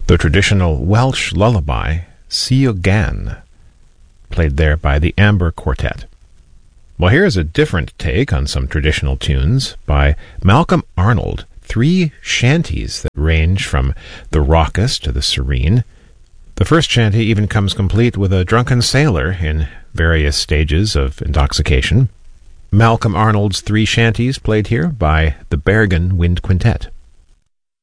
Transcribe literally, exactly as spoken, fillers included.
the traditional Welsh lullaby, Sia Gan, played there by the Amber Quartet. Well, here's a different take on some traditional tunes by Malcolm Arnold, three shanties that range from the raucous to the serene. The first shanty even comes complete with a drunken sailor in various stages of intoxication. Malcolm Arnold's three shanties played here by the Bergen Wind Quintet.